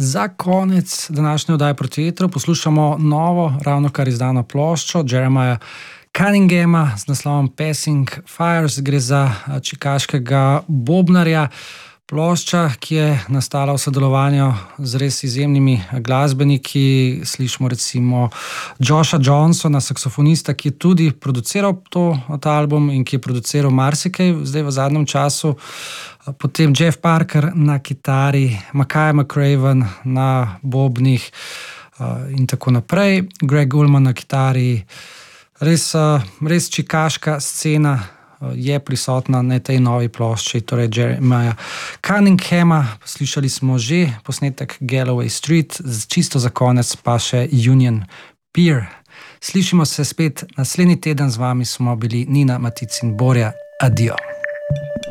Za konec današnje oddaje Proti vetru poslušamo novo, ravno kar izdano ploščo Jeremiah Cunninghama z naslovom Passing Fires. Gre za čikaškega bobnarja. Plošča, ki je nastala v sodelovanju z res izjemnimi glasbeniki. Slišimo recimo Josha Johnsona, saksofonista, ki je tudi produciral ta album in ki je produciral marsikaj zdaj v zadnjem času. Potem Jeff Parker na kitari, Mackay McCraven na bobnih in tako naprej. Greg Ullman na kitari. Res čikaška scena je prisotna na tej novi plošči, torej Jeremiah Cunninghama. Slišali smo že posnetek Galloway Street, čisto za konec pa še Union Pier. Slišimo se spet naslednji teden, z vami smo bili Nina, Matic in Borja. Adijo.